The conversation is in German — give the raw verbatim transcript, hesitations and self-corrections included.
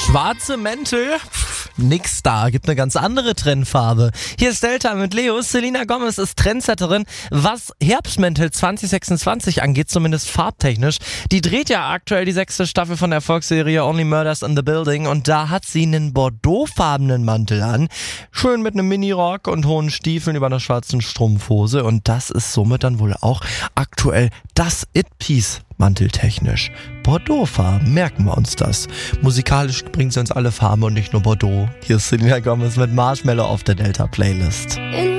Schwarze Mäntel? Pff, nix da, gibt eine ganz andere Trendfarbe. Hier ist Delta mit Leo. Selena Gomez ist Trendsetterin, was Herbstmäntel zwanzig sechsundzwanzig angeht, zumindest farbtechnisch. Die dreht ja aktuell die sechste Staffel von der Erfolgsserie Only Murders in the Building und da hat sie einen bordeauxfarbenen Mantel an. Schön mit einem Minirock und hohen Stiefeln über einer schwarzen Strumpfhose und das ist somit dann wohl auch aktuell das It-Piece. Manteltechnisch. Bordeauxfarben, merken wir uns das. Musikalisch bringt sie uns alle Farben und nicht nur Bordeaux. Hier ist Selena Gomez mit Marshmallow auf der Delta Playlist.